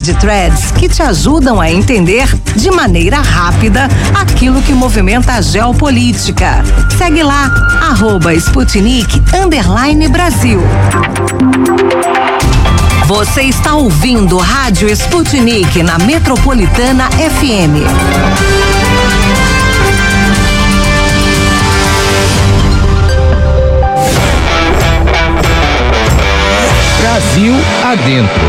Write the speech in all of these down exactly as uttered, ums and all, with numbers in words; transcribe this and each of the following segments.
de threads que te ajudam a entender de maneira rápida aquilo que movimenta a geopolítica. Segue lá, arroba Sputnik underline Brasil. Você está ouvindo Rádio Sputnik na Metropolitana F M. Brasil adentro.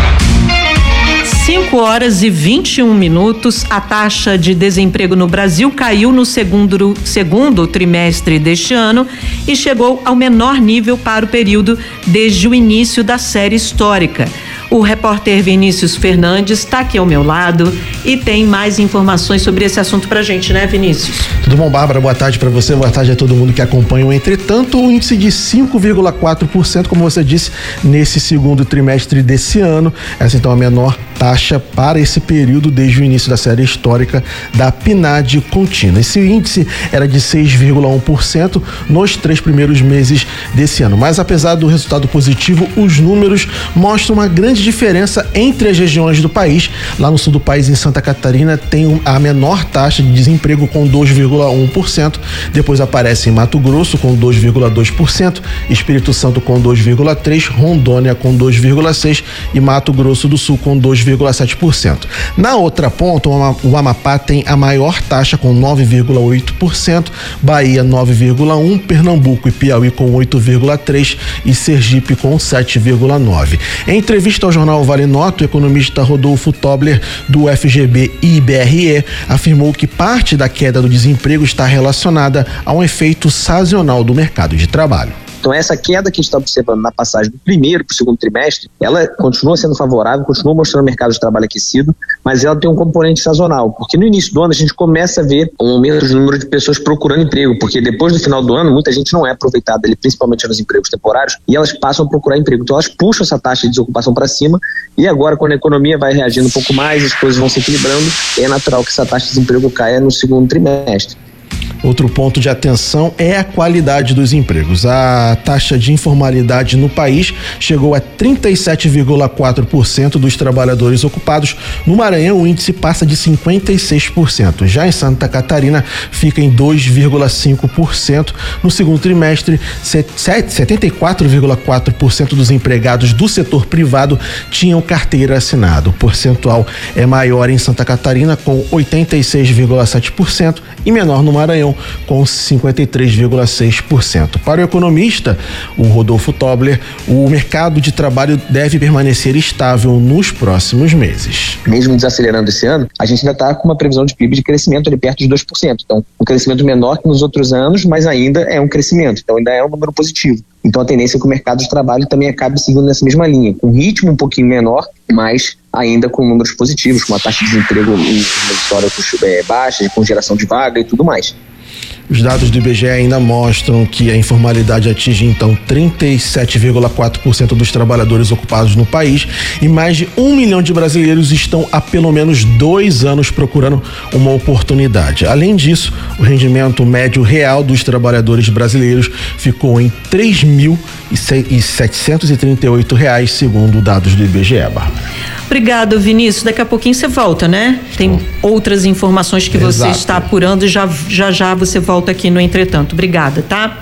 cinco horas e vinte e um minutos. A taxa de desemprego no Brasil caiu no segundo, segundo trimestre deste ano e chegou ao menor nível para o período desde o início da série histórica. O repórter Vinícius Fernandes está aqui ao meu lado e tem mais informações sobre esse assunto pra gente, né, Vinícius? Tudo bom, Bárbara? Boa tarde para você, boa tarde a todo mundo que acompanha. Entretanto, o índice de cinco vírgula quatro por cento, como você disse, nesse segundo trimestre desse ano, essa então é a menor taxa para esse período desde o início da série histórica da PNAD contínua. Esse índice era de seis vírgula um por cento nos três primeiros meses desse ano, mas apesar do resultado positivo, os números mostram uma grande diferença entre as regiões do país. Lá no sul do país, em Santa Catarina, tem a menor taxa de desemprego com dois vírgula um por cento, depois aparece em Mato Grosso com dois vírgula dois por cento, Espírito Santo com dois vírgula três por cento, Rondônia com dois vírgula seis por cento e Mato Grosso do Sul com dois vírgula sete por cento. Na outra ponta, o Amapá tem a maior taxa com nove vírgula oito por cento, Bahia nove vírgula um por cento, Pernambuco e Piauí com oito vírgula três por cento e Sergipe com sete vírgula nove por cento. Em entrevista ao jornal Vale Noto, o economista Rodolfo Tobler, do F G B e I B R E, afirmou que parte da queda do desemprego está relacionada a um efeito sazonal do mercado de trabalho. Então essa queda que a gente está observando na passagem do primeiro para o segundo trimestre, ela continua sendo favorável, continua mostrando o mercado de trabalho aquecido, mas ela tem um componente sazonal, porque no início do ano a gente começa a ver um aumento do número de pessoas procurando emprego, porque depois do final do ano muita gente não é aproveitada, principalmente nos empregos temporários, e elas passam a procurar emprego, então elas puxam essa taxa de desocupação para cima, e agora quando a economia vai reagindo um pouco mais, as coisas vão se equilibrando, é natural que essa taxa de desemprego caia no segundo trimestre. Outro ponto de atenção é a qualidade dos empregos. A taxa de informalidade no país chegou a trinta e sete vírgula quatro por cento dos trabalhadores ocupados. No Maranhão, o índice passa de cinquenta e seis por cento. Já em Santa Catarina, fica em dois vírgula cinco por cento. No segundo trimestre, setenta e quatro vírgula quatro por cento dos empregados do setor privado tinham carteira assinada. O percentual é maior em Santa Catarina, com oitenta e seis vírgula sete por cento, e menor no Maranhão, com cinquenta e três vírgula seis por cento. Para o economista, o Rodolfo Tobler, o mercado de trabalho deve permanecer estável nos próximos meses. Mesmo desacelerando esse ano, a gente ainda está com uma previsão de P I B de crescimento ali perto de dois por cento. Então, um crescimento menor que nos outros anos, mas ainda é um crescimento. Então, ainda é um número positivo. Então, a tendência é que o mercado de trabalho também acabe seguindo nessa mesma linha, com ritmo um pouquinho menor, mas ainda com números positivos, com uma taxa de desemprego históricos é, baixa, com geração de vaga e tudo mais. Os dados do I B G E ainda mostram que a informalidade atinge então trinta e sete vírgula quatro por cento dos trabalhadores ocupados no país e mais de um milhão de brasileiros estão há pelo menos dois anos procurando uma oportunidade. Além disso, o rendimento médio real dos trabalhadores brasileiros ficou em três mil setecentos e trinta e oito reais, segundo dados do I B G E, Bárbara. Obrigado, Vinícius. Daqui a pouquinho você volta, né? Tem outras informações que você Exato. está apurando e já, já já você volta aqui no Entretanto. Obrigada, tá?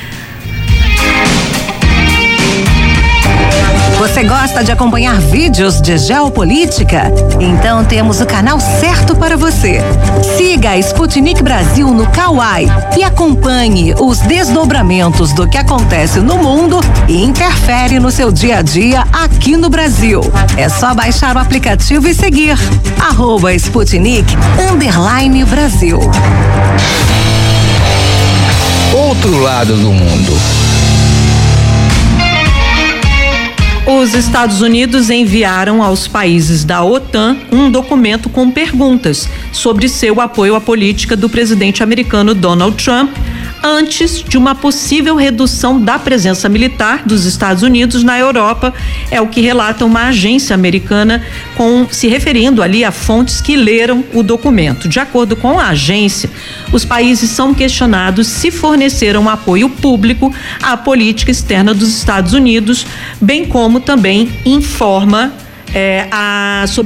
Você gosta de acompanhar vídeos de geopolítica? Então temos o canal certo para você. Siga a Sputnik Brasil no Kawai e acompanhe os desdobramentos do que acontece no mundo e interfere no seu dia a dia aqui no Brasil. É só baixar o aplicativo e seguir. Arroba Sputnik underline Brasil. Outro lado do mundo. Os Estados Unidos enviaram aos países da OTAN um documento com perguntas sobre seu apoio à política do presidente americano Donald Trump antes de uma possível redução da presença militar dos Estados Unidos na Europa, é o que relata uma agência americana com, se referindo ali a fontes que leram o documento. De acordo com a agência, os países são questionados se forneceram apoio público à política externa dos Estados Unidos, bem como também informa é, a, sobre